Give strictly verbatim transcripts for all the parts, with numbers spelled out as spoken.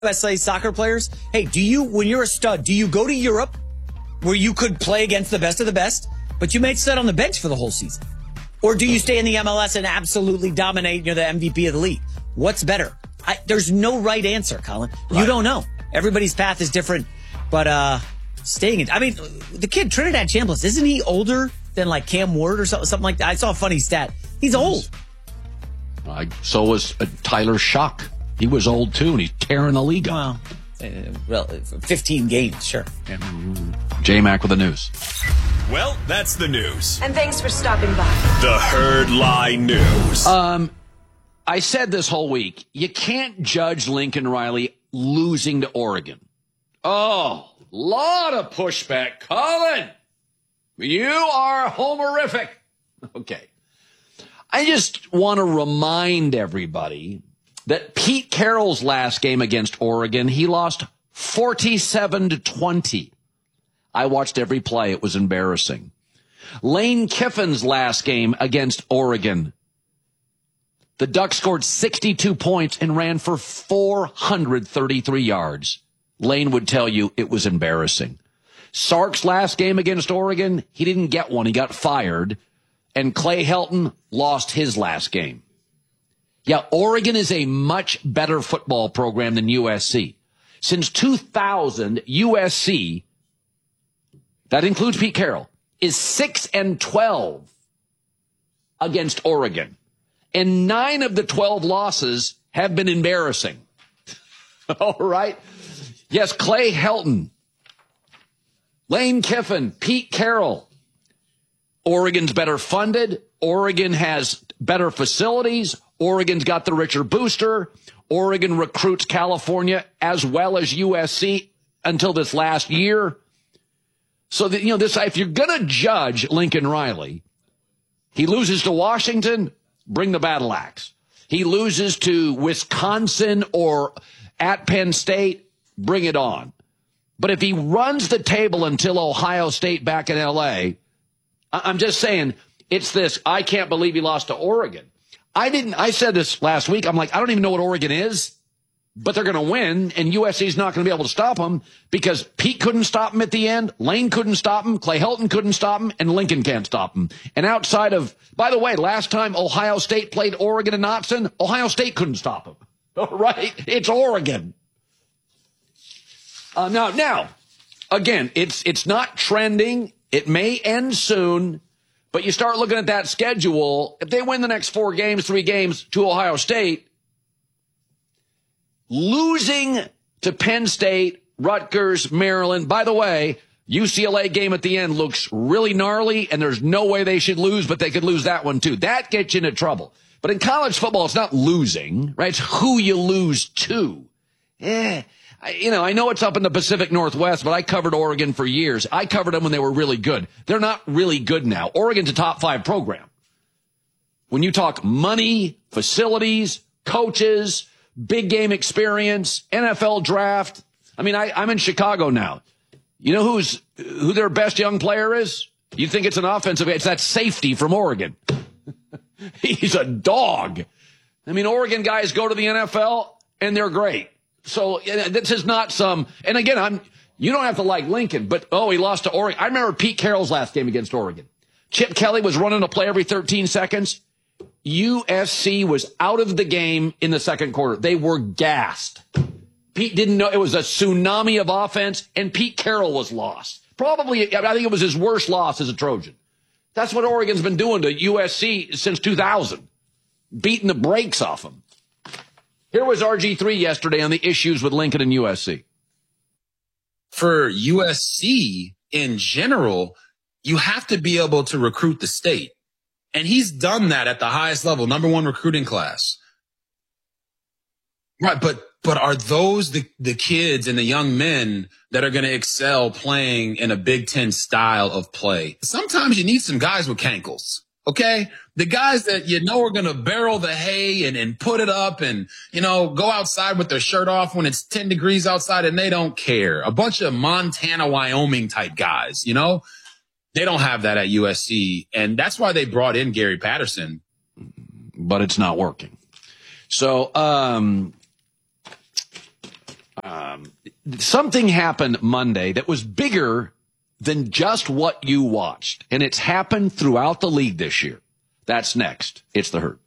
S A soccer players, hey, do you, when you're a stud, do you go to Europe where you could play against the best of the best, but you may sit on the bench for the whole season? Or do you stay in the M L S and absolutely dominate, you're the M V P of the league? What's better? I, there's no right answer, Colin. Right. You don't know. Everybody's path is different, but uh, staying in, I mean, the kid, Trinidad Chambliss, isn't he older than like Cam Ward or something, something like that? I saw a funny stat. He's old. Uh, so was uh, Tyler Shock. He was old too, and he's tearing the league up. Well, uh, well, fifteen games, sure. Yeah. J-Mac with the news. Well, that's the news. And thanks for stopping by. The Herd Lie News. Um, I said this whole week, you can't judge Lincoln Riley losing to Oregon. Oh, lot of pushback. Colin, you are homerific. Okay. I just want to remind everybody that Pete Carroll's last game against Oregon, he lost forty-seven to twenty. I watched every play. It was embarrassing. Lane Kiffin's last game against Oregon, the Ducks scored sixty-two points and ran for four hundred thirty-three yards. Lane would tell you it was embarrassing. Sark's last game against Oregon, he didn't get one. He got fired. And Clay Helton lost his last game. Yeah, Oregon is a much better football program than U S C. Since two thousand, U S C, that includes Pete Carroll, is six and twelve against Oregon. And nine of the twelve losses have been embarrassing. All right. Yes, Clay Helton, Lane Kiffin, Pete Carroll. Oregon's better funded. Oregon has better facilities. Oregon's got the richer booster. Oregon recruits California as well as U S C until this last year. So that, you know, this, if you're going to judge Lincoln Riley, he loses to Washington, bring the battle axe. He loses to Wisconsin or at Penn State, bring it on. But if he runs the table until Ohio State back in L A, I'm just saying, it's this, I can't believe he lost to Oregon. I didn't, I said this last week. I'm like, I don't even know what Oregon is, but they're going to win, and U S C's not going to be able to stop them because Pete couldn't stop him at the end, Lane couldn't stop him, Clay Helton couldn't stop him, and Lincoln can't stop him. And outside of, by the way, last time Ohio State played Oregon and Knotson, Ohio State couldn't stop him. All right? It's Oregon. Uh, now, now, again, it's it's not trending. It may end soon, but you start looking at that schedule. If they win the next four games, three games to Ohio State, losing to Penn State, Rutgers, Maryland. By the way, U C L A game at the end looks really gnarly, and there's no way they should lose, but they could lose that one too. That gets you into trouble. But in college football, it's not losing, right? It's who you lose to. Yeah. I, you know, I know it's up in the Pacific Northwest, but I covered Oregon for years. I covered them when they were really good. They're not really good now. Oregon's a top five program. When you talk money, facilities, coaches, big game experience, N F L draft. I mean, I, I'm in Chicago now. You know who's who their best young player is? You think it's an offensive? It's that safety from Oregon. He's a dog. I mean, Oregon guys go to the N F L and they're great. So this is not some, and again, I'm, you don't have to like Lincoln, but oh, he lost to Oregon. I remember Pete Carroll's last game against Oregon. Chip Kelly was running a play every thirteen seconds. U S C was out of the game in the second quarter. They were gassed. Pete didn't know it was a tsunami of offense, and Pete Carroll was lost. Probably, I think it was his worst loss as a Trojan. That's what Oregon's been doing to U S C since two thousand, beating the brakes off them. Here was R G three yesterday on the issues with Lincoln and U S C. For U S C in general, you have to be able to recruit the state. And he's done that at the highest level, number one recruiting class. Right, but but are those the, the kids and the young men that are going to excel playing in a Big Ten style of play? Sometimes you need some guys with cankles, okay? The guys that you know are going to barrel the hay and, and put it up and, you know, go outside with their shirt off when it's ten degrees outside and they don't care. A bunch of Montana, Wyoming type guys, you know? They don't have that at U S C, and that's why they brought in Gary Patterson. But it's not working. So, um, Um, something happened Monday that was bigger than just what you watched, and it's happened throughout the league this year. That's next. It's The Herd.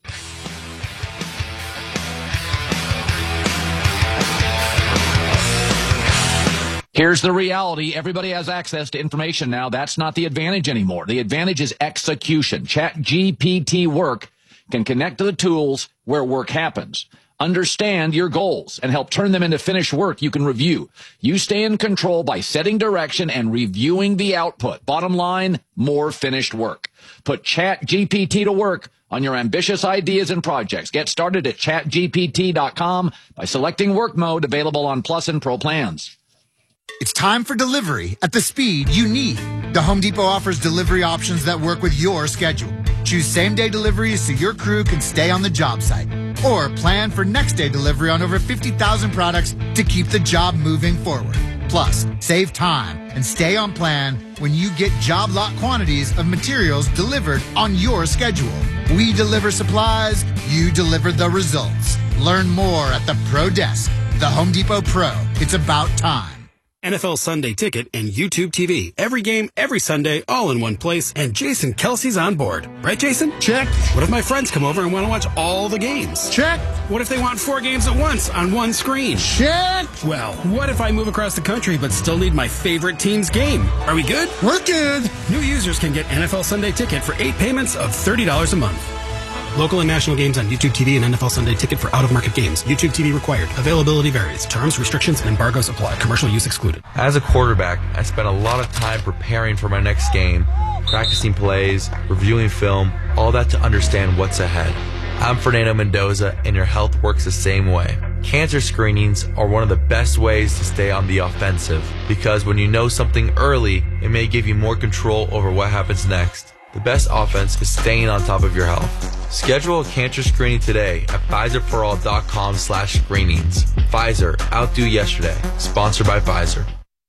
Here's the reality. Everybody has access to information now. That's not the advantage anymore. The advantage is execution. ChatGPT Work can connect to the tools where work happens. Understand your goals and help turn them into finished work you can review. You stay in control by setting direction and reviewing the output. Bottom line, more finished work. Put ChatGPT to work on your ambitious ideas and projects. Get started at chat G P T dot com by selecting work mode, available on Plus and Pro plans. It's time for delivery at the speed you need. The Home Depot offers delivery options that work with your schedule. Choose same-day deliveries so your crew can stay on the job site. Or plan for next-day delivery on over fifty thousand products to keep the job moving forward. Plus, save time and stay on plan when you get job lot quantities of materials delivered on your schedule. We deliver supplies, you deliver the results. Learn more at the Pro Desk. The Home Depot Pro. It's about time. N F L Sunday Ticket and YouTube T V. Every game, every Sunday, all in one place. And Jason Kelsey's on board. Right, Jason? Check. What if my friends come over and want to watch all the games? Check. What if they want four games at once on one screen? Check. Well, what if I move across the country but still need my favorite team's game? Are we good? We're good. New users can get N F L Sunday Ticket for eight payments of thirty dollars a month. Local and national games on YouTube T V and N F L Sunday Ticket for out-of-market games. YouTube T V required. Availability varies. Terms, restrictions, and embargoes apply. Commercial use excluded. As a quarterback, I spent a lot of time preparing for my next game, practicing plays, reviewing film, all that to understand what's ahead. I'm Fernando Mendoza, and your health works the same way. Cancer screenings are one of the best ways to stay on the offensive, because when you know something early, it may give you more control over what happens next. The best offense is staying on top of your health. Schedule a cancer screening today at Pfizer For All dot com slash screenings. Pfizer, outdo yesterday. Sponsored by Pfizer.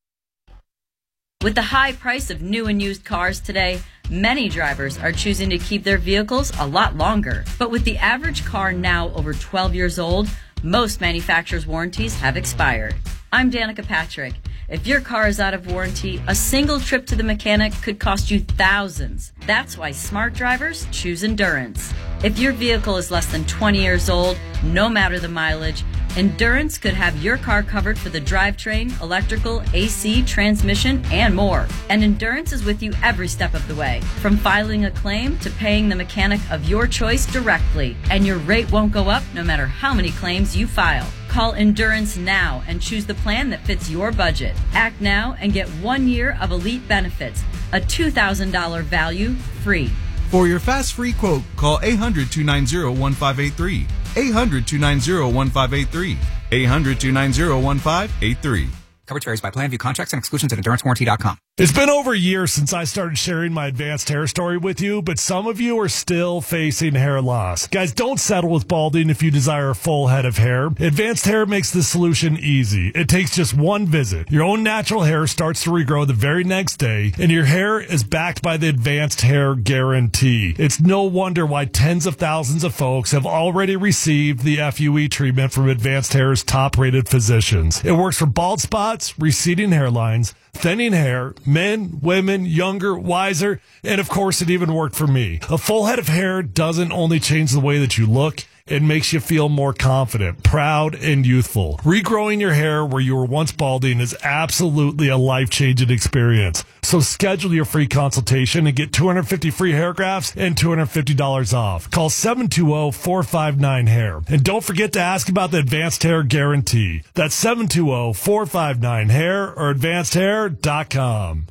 With the high price of new and used cars today, many drivers are choosing to keep their vehicles a lot longer. But with the average car now over twelve years old, most manufacturers' warranties have expired. I'm Danica Patrick. If your car is out of warranty, a single trip to the mechanic could cost you thousands. That's why smart drivers choose Endurance. If your vehicle is less than twenty years old, no matter the mileage, Endurance could have your car covered for the drivetrain, electrical, A C, transmission, and more. And Endurance is with you every step of the way, from filing a claim to paying the mechanic of your choice directly. And your rate won't go up no matter how many claims you file. Call Endurance now and choose the plan that fits your budget. Act now and get one year of elite benefits, a two thousand dollars value free. For your fast free quote, call eight hundred, two nine zero, one five eight three. eight hundred, two nine zero, one five eight three. eight hundred, two nine zero, one five eight three. Coverage varies by plan. View contracts and exclusions at endurance warranty dot com. It's been over a year since I started sharing my advanced hair story with you, but some of you are still facing hair loss. Guys, don't settle with balding if you desire a full head of hair. Advanced Hair makes the solution easy. It takes just one visit. Your own natural hair starts to regrow the very next day, and your hair is backed by the Advanced Hair Guarantee. It's no wonder why tens of thousands of folks have already received the F U E treatment from Advanced Hair's top-rated physicians. It works for bald spots, receding hairlines, thinning hair, men, women, younger, wiser, and of course it even worked for me. A full head of hair doesn't only change the way that you look, it makes you feel more confident, proud, and youthful. Regrowing your hair where you were once balding is absolutely a life-changing experience. So schedule your free consultation and get two hundred fifty free hair grafts and two hundred fifty dollars off. Call seven two zero, four five nine, hair. And don't forget to ask about the Advanced Hair Guarantee. That's seven two zero, four five nine, hair or advanced hair dot com.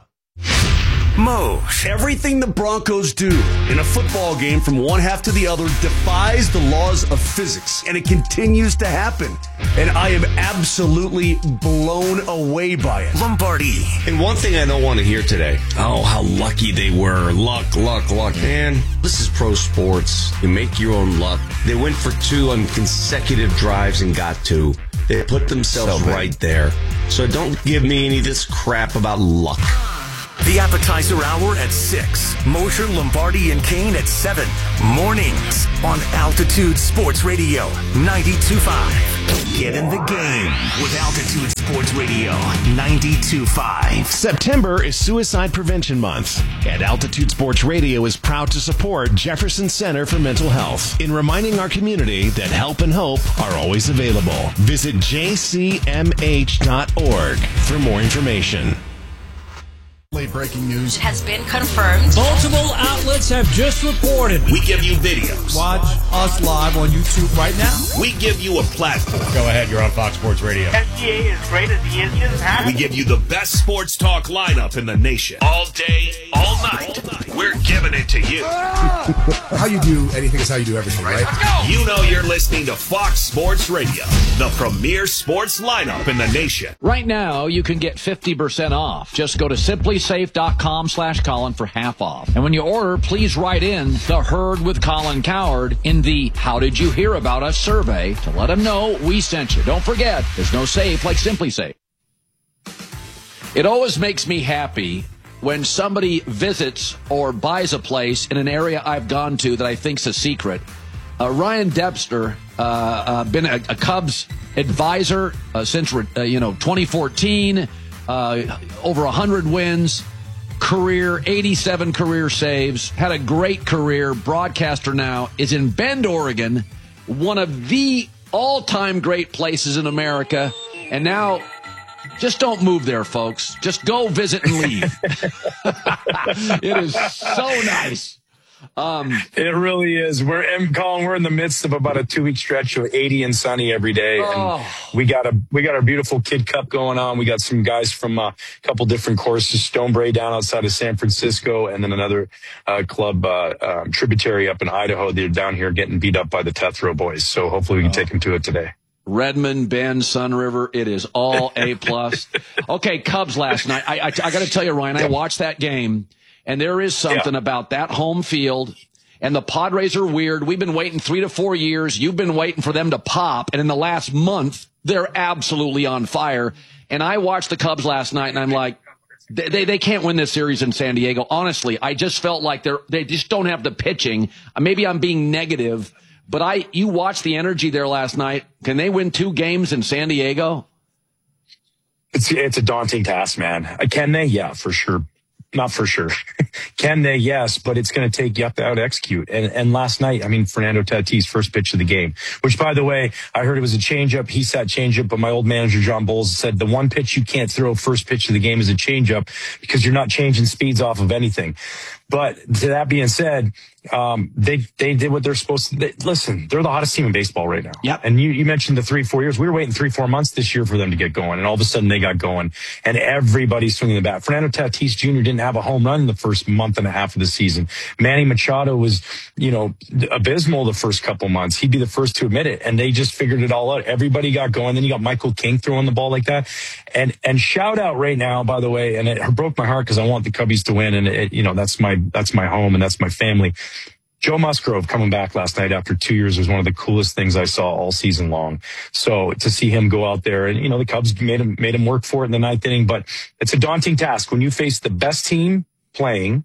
Moe's. Everything the Broncos do in a football game from one half to the other defies the laws of physics, and it continues to happen. And I am absolutely blown away by it. Lombardi. And one thing I don't want to hear today, oh, how lucky they were. Luck, luck, luck. Man, this is pro sports. You make your own luck. They went for two on consecutive drives and got two. They put themselves so right there. So don't give me any of this crap about luck. The appetizer hour at six. Mosher, Lombardi, and Kane at seven. Mornings on Altitude Sports Radio ninety-two point five. Get in the game with Altitude Sports Radio ninety-two point five. September is Suicide Prevention Month, and Altitude Sports Radio is proud to support Jefferson Center for Mental Health in reminding our community that help and hope are always available. Visit j c m h dot org for more information. Late breaking news has been confirmed. Multiple outlets have just reported. We give you videos. Watch us live on YouTube right now. We give you a platform. Go ahead, you're on Fox Sports Radio. S G A is great as the engine has. We give you the best sports talk lineup in the nation. All day, all night. All night. We're giving it to you. How you do anything is how you do everything, right? Let's go. You know you're listening to Fox Sports Radio, the premier sports lineup in the nation. Right now, you can get fifty percent off. Just go to simply safe dot com slash Colin for half off. And when you order, please write in the Herd with Colin Cowherd in the How Did You Hear About Us survey to let them know we sent you. Don't forget, there's no safe like Simply Safe. It always makes me happy when somebody visits or buys a place in an area I've gone to that I think's a secret. Uh, Ryan Debster, uh, uh, been a, a Cubs advisor uh, since uh, you know twenty fourteen, uh, over one hundred wins. Career, eighty-seven career saves, had a great career, broadcaster now, is in Bend, Oregon, one of the all-time great places in America, and now just don't move there, folks. Just go visit and leave. It is so nice. Um, it really is. We're in, Colin, we're in the midst of about a two-week stretch of eighty and sunny every day, oh. and we got a we got our beautiful Kid Cup going on. We got some guys from a couple different courses, Stonebray down outside of San Francisco, and then another uh, club, uh, um, Tributary up in Idaho. They're down here getting beat up by the Tethrow boys, so hopefully we can oh. take them to it today. Redmond, Bend, Sun River, it is all A plus. Okay, Cubs last night. I, I, I got to tell you, Ryan, I watched that game. And there is something yeah. about that home field, and the Padres are weird. We've been waiting three to four years. You've been waiting for them to pop, and in the last month, they're absolutely on fire. And I watched the Cubs last night, and I'm like, they they, they can't win this series in San Diego. Honestly, I just felt like they're they just don't have the pitching. Maybe I'm being negative, but I you watched the energy there last night. Can they win two games in San Diego? It's it's a daunting task, man. Can they? Yeah, for sure. Not for sure. Can they? Yes, but it's going to take you have to out execute. And and last night, I mean, Fernando Tatis first pitch of the game, which by the way, I heard it was a changeup. He sat changeup, but my old manager John Bowles said the one pitch you can't throw first pitch of the game is a changeup because you're not changing speeds off of anything. But to that being said, um, they they did what they're supposed to. They, listen, they're the hottest team in baseball right now. Yep. And you, you mentioned the three, four years. We were waiting three, four months this year for them to get going, and all of a sudden they got going, and everybody's swinging the bat. Fernando Tatis Junior didn't have a home run in the first month and a half of the season. Manny Machado was, you know, abysmal the first couple months. He'd be the first to admit it, and they just figured it all out. Everybody got going. Then you got Michael King throwing the ball like that, and and shout out right now, by the way, and it broke my heart because I want the Cubbies to win, and it, you know, that's my that's my home and that's my family. Joe Musgrove coming back last night after two years was one of the coolest things I saw all season long. So to see him go out there, and you know, the Cubs made him made him work for it in the ninth inning, but it's a daunting task when you face the best team playing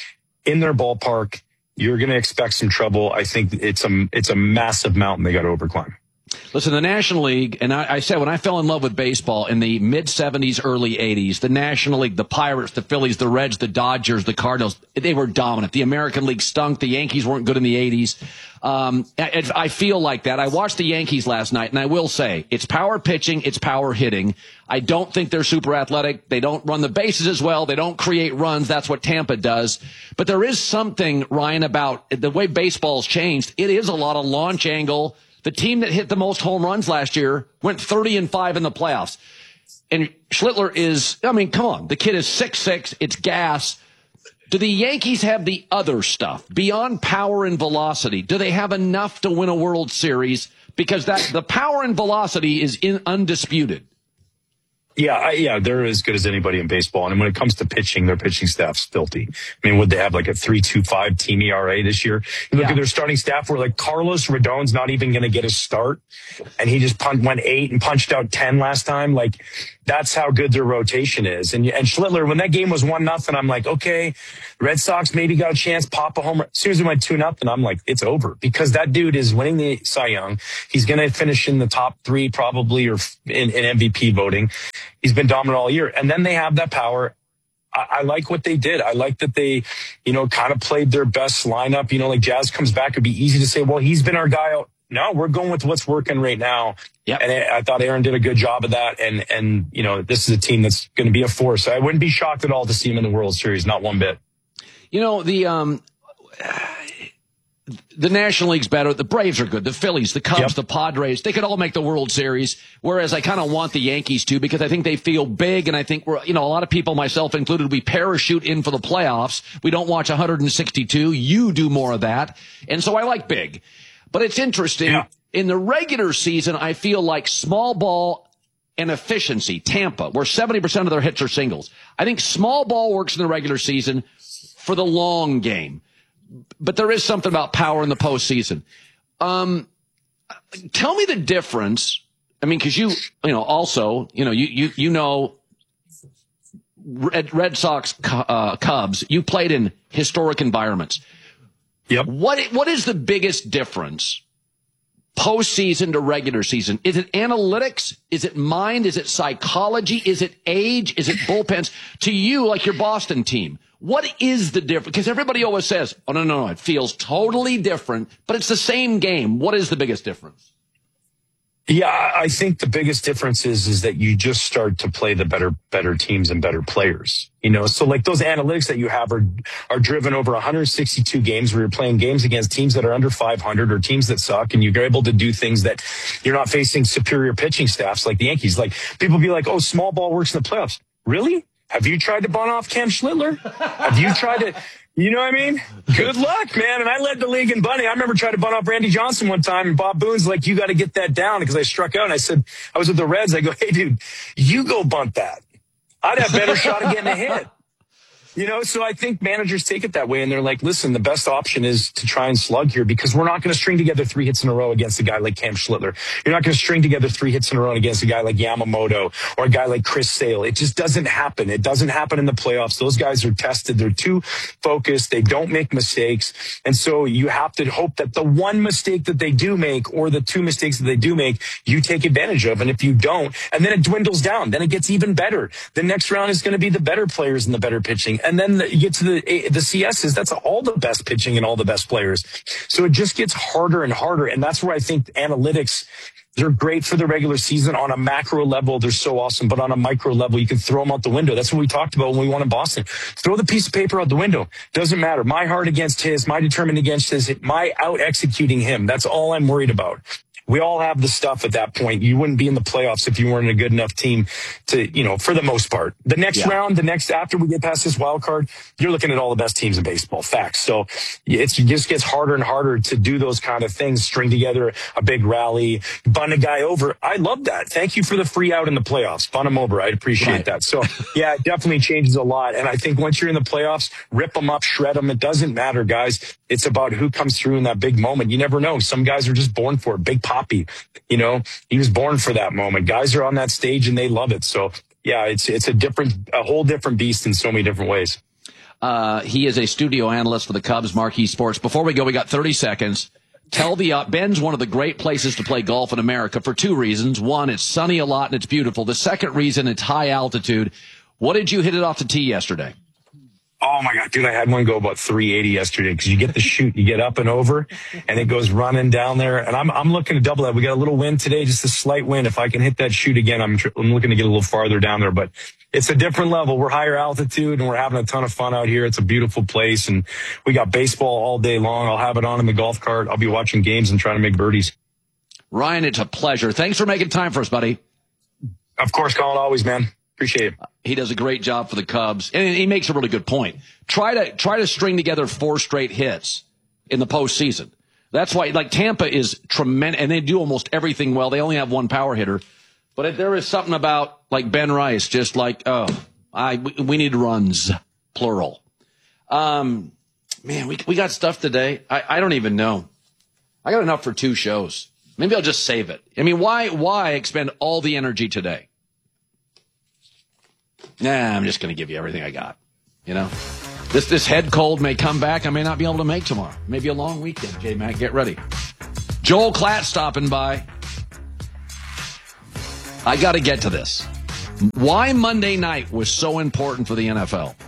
in their ballpark. You're going to expect some trouble. I think it's a it's a massive mountain they got to overclimb. Listen, the National League, and I, I said when I fell in love with baseball in the mid-seventies, early eighties, the National League, the Pirates, the Phillies, the Reds, the Dodgers, the Cardinals, they were dominant. The American League stunk. The Yankees weren't good in the eighties. Um, I, I feel like that. I watched the Yankees last night, and I will say, it's power pitching, it's power hitting. I don't think they're super athletic. They don't run the bases as well. They don't create runs. That's what Tampa does. But there is something, Ryan, about the way baseball's changed. It is a lot of launch angle. The team that hit the most home runs last year went thirty and five in the playoffs. And Schlittler is, I mean, come on. The kid is six six. It's gas. Do the Yankees have the other stuff beyond power and velocity? Do they have enough to win a World Series? Because that the power and velocity is in, undisputed. Yeah, I, yeah, they're as good as anybody in baseball. And when it comes to pitching, their pitching staff's filthy. I mean, would they have like a three point two five team E R A this year? You look yeah. at their starting staff where like Carlos Rodon's not even going to get a start. And he just punt, went eight and punched out ten last time. Like, that's how good their rotation is. And, and Schlittler, when that game was one nothing, I'm like, okay, Red Sox maybe got a chance, pop a homer. As soon as it went two nothing, I'm like, it's over, because that dude is winning the Cy Young. He's going to finish in the top three probably, or in, in M V P voting. He's been dominant all year. And then they have that power. I, I like what they did. I like that they, you know, kind of played their best lineup. You know, like Jazz comes back, it'd be easy to say, well, he's been our guy out. No, we're going with what's working right now. Yep. And I, I thought Aaron did a good job of that. And, and, you know, this is a team that's going to be a force. I wouldn't be shocked at all to see him in the World Series. Not one bit. You know, the, um, the National League's better. The Braves are good. The Phillies, the Cubs, yep. the Padres, they could all make the World Series. Whereas I kind of want the Yankees to, because I think they feel big. And I think we're, you know, a lot of people, myself included, we parachute in for the playoffs. We don't watch one hundred sixty-two. You do more of that. And so I like big. But it's interesting. Yeah. In the regular season, I feel like small ball and efficiency, Tampa, where seventy percent of their hits are singles. I think small ball works in the regular season for the long game. But there is something about power in the postseason. Um, tell me the difference. I mean, because you, you know, also, you know, you, you, you know, Red, Red Sox, uh, Cubs, you played in historic environments. Yep. What, what is the biggest difference postseason to regular season? Is it analytics? Is it mind? Is it psychology? Is it age? Is it bullpens? To you, like your Boston team, what is the difference? Because everybody always says, oh, no, no, no, it feels totally different, but it's the same game. What is the biggest difference? Yeah, I think the biggest difference is, is that you just start to play the better, better teams and better players. You know, so like those analytics that you have are, are driven over one hundred sixty-two games where you're playing games against teams that are under five hundred or teams that suck. And you're able to do things that you're not facing superior pitching staffs like the Yankees. Like people be like, oh, small ball works in the playoffs. Really? Have you tried to bunt off Cam Schlittler? Have you tried to, you know what I mean? Good luck, man. And I led the league in bunting. I remember trying to bunt off Randy Johnson one time, and Bob Boone's like, you got to get that down, because I struck out. And I said, I was with the Reds. I go, hey, dude, you go bunt that. I'd have better shot of getting a hit. You know, so I think managers take it that way, and they're like, listen, the best option is to try and slug here, because we're not going to string together three hits in a row against a guy like Cam Schlittler. You're not going to string together three hits in a row against a guy like Yamamoto or a guy like Chris Sale. It just doesn't happen. It doesn't happen in the playoffs. Those guys are tested. They're too focused. They don't make mistakes. And so you have to hope that the one mistake that they do make, or the two mistakes that they do make, you take advantage of. And if you don't, and then it dwindles down, then it gets even better. The next round is going to be the better players and the better pitching. And then the, you get to the the C S's, that's all the best pitching and all the best players. So it just gets harder and harder. And that's where I think analytics, they're great for the regular season. On a macro level, they're so awesome. But on a micro level, you can throw them out the window. That's what we talked about when we won in Boston. Throw the piece of paper out the window. Doesn't matter. My heart against his, my determined against his, my out executing him. That's all I'm worried about. We all have the stuff at that point. You wouldn't be in the playoffs if you weren't a good enough team to, you know, for the most part. The next yeah. round, the next, after we get past this wild card, you're looking at all the best teams in baseball. Facts. So it's, it just gets harder and harder to do those kind of things, string together a big rally, bunt a guy over. I love that. Thank you for the free out in the playoffs. Bunt him over. I appreciate right. that. So yeah, it definitely changes a lot. And I think once you're in the playoffs, rip them up, shred them. It doesn't matter, guys. It's about who comes through in that big moment. You never know. Some guys are just born for it. Big Poppy, you know, he was born for that moment. Guys are on that stage and they love it. So yeah, it's it's a different, a whole different beast in so many different ways. Uh, he is a studio analyst for the Cubs, Marquee Sports. Before we go, we got thirty seconds. Tell the uh, Ben's one of the great places to play golf in America for two reasons. One, it's sunny a lot and it's beautiful. The second reason, it's high altitude. What did you hit it off the tee yesterday? Oh my God, dude, I had one go about three eighty yesterday, because you get the shoot, you get up and over, and it goes running down there. And I'm I'm looking to double that. We got a little wind today, just a slight wind. If I can hit that shoot again, I'm I'm looking to get a little farther down there. But it's a different level. We're higher altitude, and we're having a ton of fun out here. It's a beautiful place, and we got baseball all day long. I'll have it on in the golf cart. I'll be watching games and trying to make birdies. Ryan, it's a pleasure. Thanks for making time for us, buddy. Of course, Colin, always, man. Appreciate it. He does a great job for the Cubs, and he makes a really good point. Try to try to string together four straight hits in the postseason. That's why, like, Tampa is tremendous, and they do almost everything well. They only have one power hitter. But it, there is something about, like Ben Rice, just like, oh, I we, we need runs, plural. Um, man, we we got stuff today. I, I don't even know. I got enough for two shows. Maybe I'll just save it. I mean, why why expend all the energy today? Nah, I'm just going to give you everything I got. You know, this this head cold may come back. I may not be able to make tomorrow. Maybe a long weekend. J-Mac, get ready. Joel Klatt stopping by. I got to get to this. Why Monday night was so important for the N F L.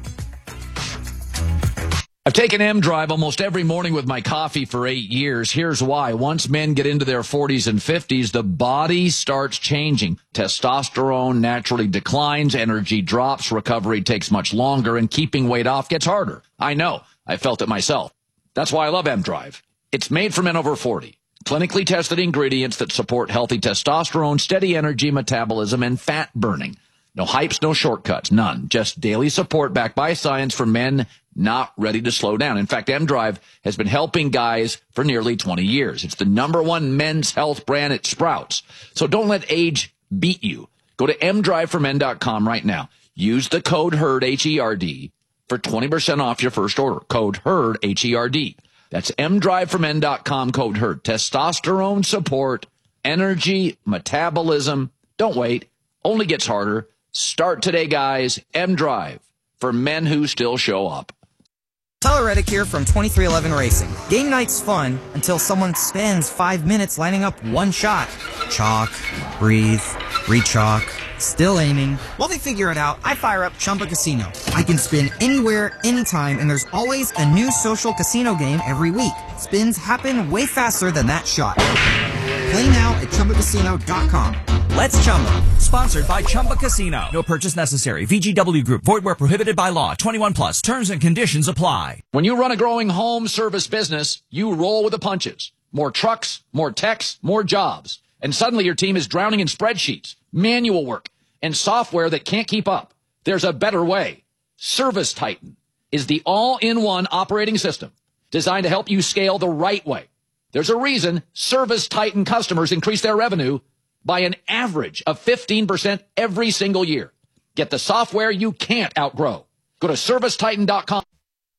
I've taken M Drive almost every morning with my coffee for eight years. Here's why. Once men get into their forties and fifties, the body starts changing. Testosterone naturally declines, energy drops, recovery takes much longer, and keeping weight off gets harder. I know. I felt it myself. That's why I love M Drive. It's made for men over forty. Clinically tested ingredients that support healthy testosterone, steady energy, metabolism, and fat burning. No hypes, no shortcuts, none. Just daily support backed by science for men not ready to slow down. In fact, M Drive has been helping guys for nearly twenty years. It's the number one men's health brand at Sprouts. So don't let age beat you. Go to m drive for men dot com right now. Use the code HERD, H E R D, for twenty percent off your first order. Code HERD, H E R D. That's m drive for men dot com, code HERD. Testosterone support, energy, metabolism. Don't wait. Only gets harder. Start today, guys. M Drive for men who still show up. Tyler Reddick here from twenty-three eleven Racing. Game night's fun until someone spends five minutes lining up one shot. Chalk, breathe, re-chalk, still aiming. While they figure it out, I fire up Chumba Casino. I can spin anywhere, anytime, and there's always a new social casino game every week. Spins happen way faster than that shot. Play now at chumba casino dot com. Let's Chumba. Sponsored by Chumba Casino. No purchase necessary. V G W Group. Void where prohibited by law. twenty-one plus. Terms and conditions apply. When you run a growing home service business, you roll with the punches. More trucks, more techs, more jobs. And suddenly your team is drowning in spreadsheets, manual work, and software that can't keep up. There's a better way. Service Titan is the all-in-one operating system designed to help you scale the right way. There's a reason Service Titan customers increase their revenue by an average of fifteen percent every single year. Get the software you can't outgrow. Go to service titan dot com.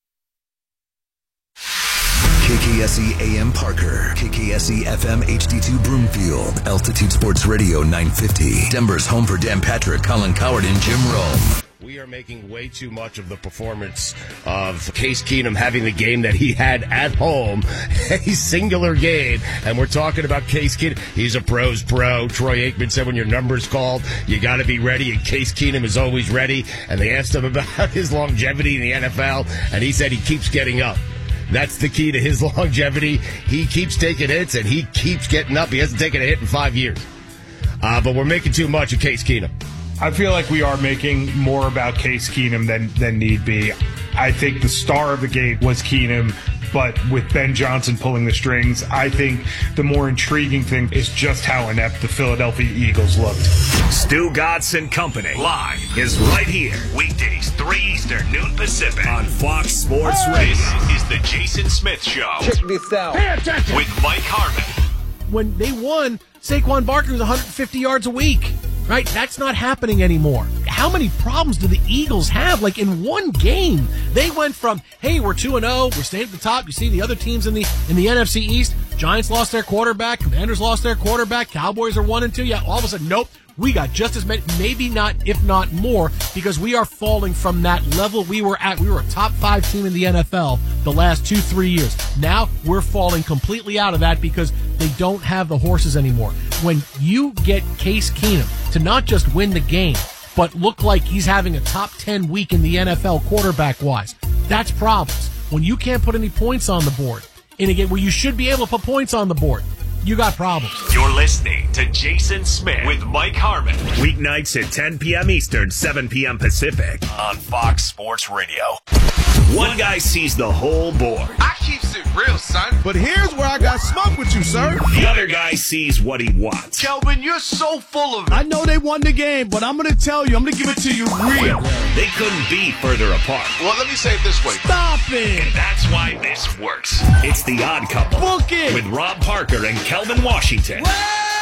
K K S E A M Parker, K K S E F M H D two Broomfield, Altitude Sports Radio nine fifty. Denver's home for Dan Patrick, Colin Coward, and Jim Rome. We are making way too much of the performance of Case Keenum having the game that he had at home, a singular game. And we're talking about Case Keenum. He's a pro's pro. Troy Aikman said when your number's called, you got to be ready. And Case Keenum is always ready. And they asked him about his longevity in the N F L, and he said he keeps getting up. That's the key to his longevity. He keeps taking hits, and he keeps getting up. He hasn't taken a hit in five years. Uh, but we're making too much of Case Keenum. I feel like we are making more about Case Keenum than, than need be. I think the star of the game was Keenum, but with Ben Johnson pulling the strings, I think the more intriguing thing is just how inept the Philadelphia Eagles looked. Stu Godson Company live is right here. Weekdays, three Eastern, noon Pacific on Fox Sports Radio. This is the Jason Smith Show. Check this out. Pay attention. With Mike Harmon. When they won, Saquon Barkley was one hundred fifty yards a week. Right? That's not happening anymore. How many problems do the Eagles have? Like in one game, they went from, hey, we're two and oh, we're staying at the top. You see the other teams in the in the N F C East. Giants lost their quarterback. Commanders lost their quarterback. Cowboys are one and two. Yeah, all of a sudden, nope. We got just as many, maybe not, if not more, because we are falling from that level we were at. We were a top five team in the N F L the last two, three years. Now we're falling completely out of that because they don't have the horses anymore. When you get Case Keenum to not just win the game, but look like he's having a top ten week in the N F L quarterback-wise, that's problems. When you can't put any points on the board, in a game where you should be able to put points on the board, you got problems. You're listening to Jason Smith with Mike Harmon. Weeknights at ten p.m. Eastern, seven p.m. Pacific on Fox Sports Radio. One guy sees the whole board. I keeps it real, son. But here's where I got smoke with you, sir. The other guy sees what he wants. Kelvin, you're so full of it. I know they won the game, but I'm going to tell you, I'm going to give it to you real. They couldn't be further apart. Well, let me say it this way. Stop it. And that's why this works. It's The Odd Couple. Book it. With Rob Parker and Kelvin Washington. Well,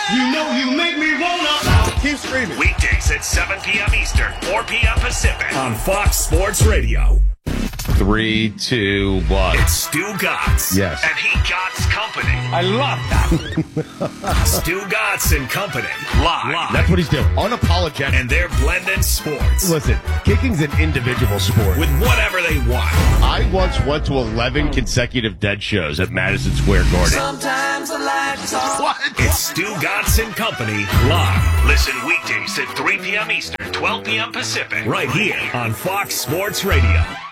You know you make me wanna. Keep screaming. Weekdays at seven p.m. Eastern, four p.m. Pacific. On Fox Sports Radio. Three, two, one. It's Stu Gotts. Yes. And he Gotts Company. I love that. Stu Gotts and Company. Live. Live. That's what he's doing. Unapologetic. And they're blending sports. Listen, kicking's an individual sport. With whatever they want. I once went to eleven consecutive dead shows at Madison Square Garden. Sometimes the lights off. What? It's Stu Gotts and Company. Live. Listen weekdays at three p.m. Eastern, twelve p.m. Pacific. Right here on Fox Sports Radio.